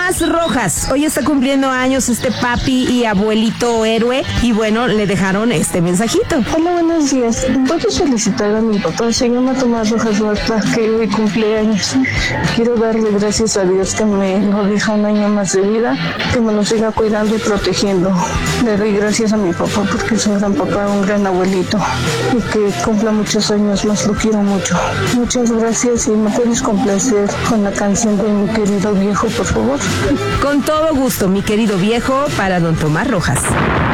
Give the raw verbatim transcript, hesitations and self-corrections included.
Tomás Rojas. Hoy está cumpliendo años este papi y abuelito héroe. Y bueno, le dejaron este mensajito. Hola, buenos días. ¿Puedo felicitar a mi papá? Se llama Tomás Rojas Huerta, que hoy cumple años. Quiero darle gracias a Dios que me lo deja un año más de vida, que me lo siga cuidando y protegiendo. Le doy gracias a mi papá porque es un gran papá, un gran abuelito, y que cumpla muchos años más. Lo quiero mucho. Muchas gracias y me puedes complacer con la canción de Mi Querido Viejo, por favor. Con todo gusto, Mi Querido Viejo, para don Tomás Rojas.